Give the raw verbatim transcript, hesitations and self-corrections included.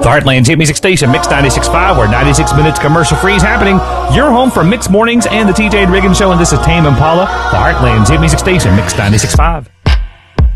The Heartland's hit music station, Mix ninety-six point five, where ninety-six minutes commercial-free is happening. You're home for Mix Mornings and the T J and Riggins Show, and this is Tame Impala. The Heartland's hit music station, Mix ninety-six point five.